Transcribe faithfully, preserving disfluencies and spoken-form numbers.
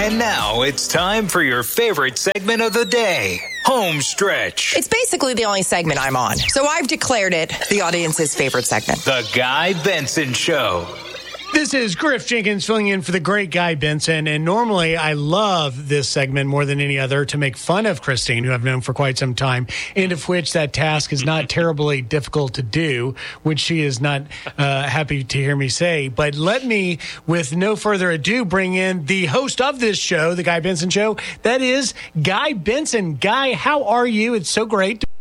And now it's time for your favorite segment of the day, Home Stretch. It's basically the only segment I'm on, so I've declared it the audience's favorite segment. The Guy Benson Show. This is Griff Jenkins filling in for the great Guy Benson, and normally I love this segment more than any other to make fun of Christine, who I've known for quite some time, and of which that task is not terribly difficult to do, which she is not uh, happy to hear me say. But let me, with no further ado, bring in the host of this show, the Guy Benson Show. That is Guy Benson. Guy, how are you? It's so great to